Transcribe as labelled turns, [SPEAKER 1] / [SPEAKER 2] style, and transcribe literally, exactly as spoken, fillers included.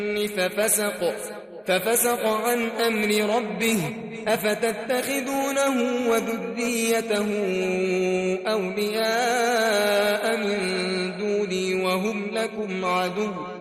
[SPEAKER 1] ففسق ففسق عن أمر ربه أفتتخذونه وذريته أولياء من دوني وهم لكم عدو